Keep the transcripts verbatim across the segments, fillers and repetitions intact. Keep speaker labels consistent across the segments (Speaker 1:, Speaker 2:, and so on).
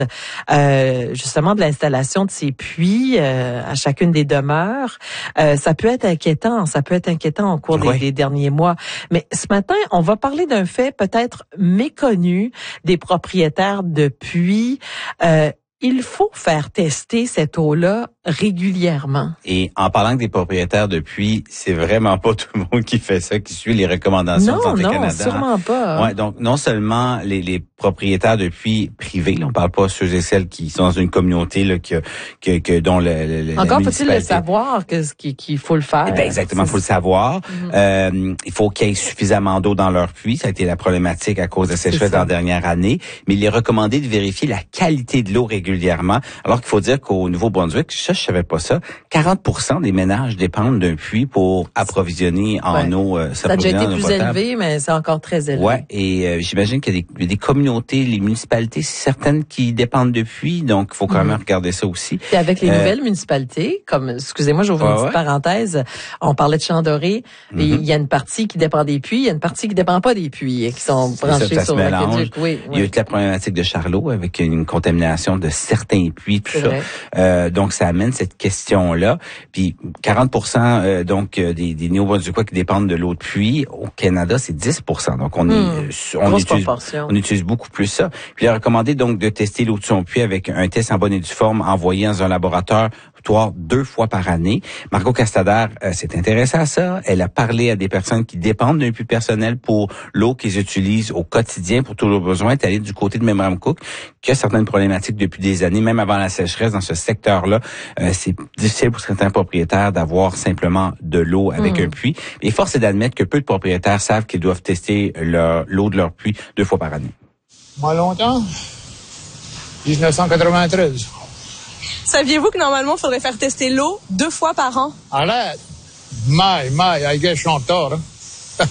Speaker 1: Euh, justement de l'installation de ces puits euh, à chacune des demeures. Euh, ça peut être inquiétant, ça peut être inquiétant au cours des,
Speaker 2: oui.
Speaker 1: des derniers mois. Mais ce matin, on va parler d'un fait peut-être méconnu des propriétaires de puits. Euh, il faut faire tester cette eau-là régulièrement.
Speaker 2: Et en parlant des propriétaires de puits, c'est vraiment pas tout le monde qui fait ça, qui suit les recommandations
Speaker 1: non,
Speaker 2: de Santé
Speaker 1: non,
Speaker 2: Canada.
Speaker 1: Non, sûrement pas. Hein.
Speaker 2: Ouais, donc non seulement les, les propriétaires de puits privés, là, on parle pas ceux et celles qui sont dans une communauté là, que, que, que dont le, le
Speaker 1: encore faut-il le savoir que qu'il faut le faire.
Speaker 2: Eh bien, exactement, il faut le savoir. Mm-hmm. Euh, il faut qu'il y ait suffisamment d'eau dans leur puits. Ça a été la problématique à cause de sécheresse dans la dernière année. Mais il est recommandé de vérifier la qualité de l'eau régulièrement. Alors qu'il faut dire qu'au Nouveau-Brunswick, ça, je savais pas ça, quarante pour cent des ménages dépendent d'un puits pour approvisionner en
Speaker 1: ouais.
Speaker 2: eau. Euh,
Speaker 1: ça a déjà été plus potable. élevé, mais c'est encore très élevé.
Speaker 2: Ouais, et euh, j'imagine qu'il y a, des, il y a des communautés, les municipalités, certaines qui dépendent de puits, donc il faut quand mm-hmm. même regarder ça aussi.
Speaker 1: Et avec les
Speaker 2: euh,
Speaker 1: nouvelles municipalités, comme, excusez-moi, j'ouvre ouais, une petite ouais. parenthèse, on parlait de Champ-Doré, mm-hmm. il y a une partie qui dépend des puits, il y a une partie qui dépend pas des puits, et qui sont branchés
Speaker 2: ça, ça
Speaker 1: sur l'aqueduc. Oui,
Speaker 2: il y a eu la problématique de Charlot avec une contamination de certains puits, tout ça. Euh, donc, ça amène cette question-là. Puis, quarante pour cent euh, donc des, des Néo-Brunswickois qui dépendent de l'eau de pluie. Au Canada, c'est dix pour cent. Donc, on
Speaker 1: mmh.
Speaker 2: est, on utilise, on utilise beaucoup plus ça. Puis, il est recommandé donc de tester l'eau de son puits avec un test en bonne et due forme envoyé dans un laboratoire deux fois par année. Margot Castader euh, s'est intéressée à ça. Elle a parlé à des personnes qui dépendent d'un puits personnel pour l'eau qu'ils utilisent au quotidien pour tous leurs besoins. Elle est allée du côté de Memramcook, qui a certaines problématiques depuis des années, même avant la sécheresse dans ce secteur-là. Euh, c'est difficile pour certains propriétaires d'avoir simplement de l'eau avec mmh. un puits. Et force est d'admettre que peu de propriétaires savent qu'ils doivent tester leur, l'eau de leur puits deux fois par année.
Speaker 3: Moi, longtemps? dix-neuf cent quatre-vingt-treize.
Speaker 4: Saviez-vous que normalement, il faudrait faire tester l'eau deux fois par an?
Speaker 3: Arrête! My, my, I guess je suis en retard. Hein?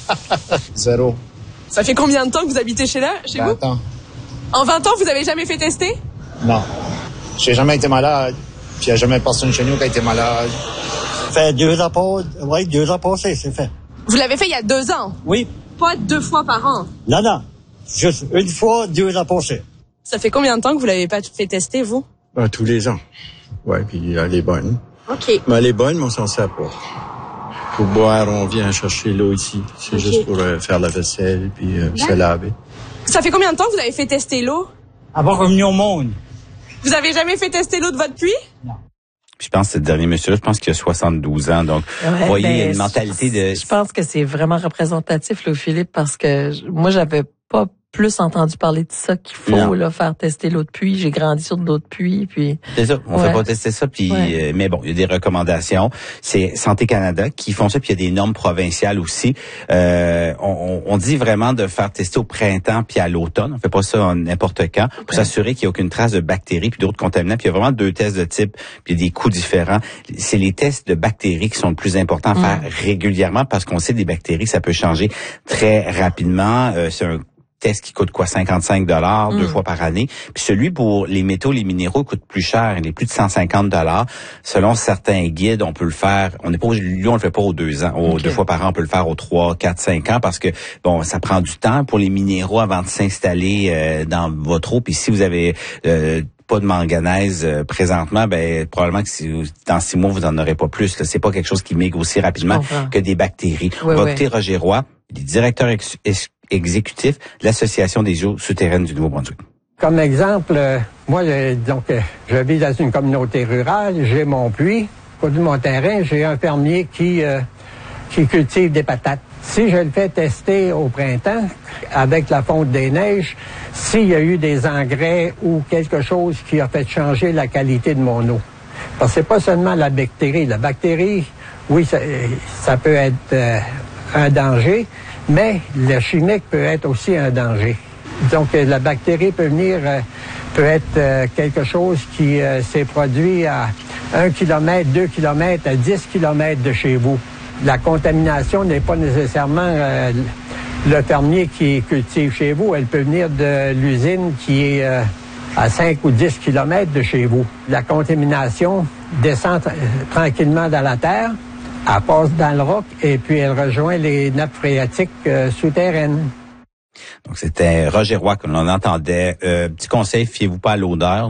Speaker 3: Zéro.
Speaker 4: Ça fait combien de temps que vous habitez chez là, chez
Speaker 3: vingt
Speaker 4: vous?
Speaker 3: ans.
Speaker 4: En vingt ans, vous avez jamais fait tester?
Speaker 3: Non. J'ai jamais été malade. Puis il n'y a jamais personne chez nous qui a été malade.
Speaker 5: Ça fait deux ans passés. Oui, deux ans passés, c'est fait.
Speaker 4: Vous l'avez fait il y a deux ans?
Speaker 5: Oui.
Speaker 4: Pas deux fois par an?
Speaker 5: Non, non. Juste une fois, deux ans passés.
Speaker 4: Ça fait combien de temps que vous l'avez pas fait tester, vous?
Speaker 6: Ah, tous les ans. Ouais, puis elle est bonne.
Speaker 4: OK.
Speaker 6: Mais elle est bonne, mais on s'en sert pas. Pour boire, on vient chercher l'eau ici. C'est okay. juste pour euh, faire la vaisselle puis euh, se laver.
Speaker 4: Ça fait combien de temps que vous avez fait tester l'eau?
Speaker 5: Avant revenu au monde.
Speaker 4: Vous avez jamais fait tester l'eau de votre puits?
Speaker 5: Non.
Speaker 2: Je pense que ce dernier monsieur-là, je pense qu'il a soixante-douze ans. Donc,
Speaker 1: ouais,
Speaker 2: vous voyez,
Speaker 1: ben,
Speaker 2: il y a une mentalité de...
Speaker 1: Je pense que c'est vraiment représentatif, là, Philippe, parce que moi, j'avais pas plus entendu parler de ça qu'il faut non. là faire tester l'eau de puits. J'ai grandi sur de l'eau de puits, puis
Speaker 2: c'est ça. On ouais. fait pas tester ça, puis ouais. euh, mais bon, il y a des recommandations. C'est Santé Canada qui font ça, puis il y a des normes provinciales aussi. Euh, on, on dit vraiment de faire tester au printemps puis à l'automne. On fait pas ça n'importe quand pour okay. s'assurer qu'il y a aucune trace de bactéries puis d'autres contaminants. Puis il y a vraiment deux tests de type, puis des coûts différents. C'est les tests de bactéries qui sont le plus important à mm. faire régulièrement parce qu'on sait des bactéries, ça peut changer très rapidement. Euh, c'est un test qui coûte quoi, cinquante-cinq dollars deux mmh. fois par année. Puis celui pour les métaux, les minéraux coûte plus cher. Il est plus de cent cinquante dollars. Selon certains guides, on peut le faire. On n'est pas, lui, on le fait pas aux deux ans, aux okay. deux fois par an. On peut le faire aux trois, quatre, cinq ans parce que bon, ça prend du temps pour les minéraux avant de s'installer euh, dans votre eau. Puis si vous avez euh, pas de manganèse euh, présentement, ben probablement que si, dans six mois vous en aurez pas plus. Là. C'est pas quelque chose qui migre aussi rapidement que des bactéries.
Speaker 1: Oui,
Speaker 2: on va
Speaker 1: oui.
Speaker 2: écouter Roger Roy, il est directeur ex- ex- exécutif de l'Association des eaux souterraines du Nouveau-Brunswick.
Speaker 7: Comme exemple, euh, moi, euh, donc, euh, je vis dans une communauté rurale, j'ai mon puits, au bout de mon terrain, j'ai un fermier qui euh, qui cultive des patates. Si je le fais tester au printemps, avec la fonte des neiges, s'il y a eu des engrais ou quelque chose qui a fait changer la qualité de mon eau. Parce que c'est pas seulement la bactérie. La bactérie, oui, ça, ça peut être euh, un danger, mais le chimique peut être aussi un danger. Donc, la bactérie peut venir, euh, peut être euh, quelque chose qui euh, s'est produit à un kilomètre, deux kilomètres, à dix kilomètres de chez vous. La contamination n'est pas nécessairement euh, le fermier qui cultive chez vous. Elle peut venir de l'usine qui est euh, à cinq ou dix kilomètres de chez vous. La contamination descend euh, tranquillement dans la terre. Elle passe dans le roc et puis elle rejoint les nappes phréatiques euh, souterraines.
Speaker 2: Donc, c'était Roger Roy que l'on entendait. Euh, petit conseil, fiez-vous pas à l'odeur.